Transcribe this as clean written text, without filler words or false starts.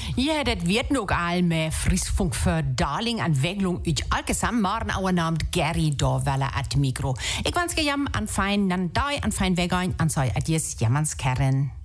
Ja, das wird nog al med Friesfunk für Darling an Weglung uit alkesam morgen our named Gary Dorwelle at Mikro. Ik wens je jam an fijn dan die an fijn wegaan an zei adies jammans kern.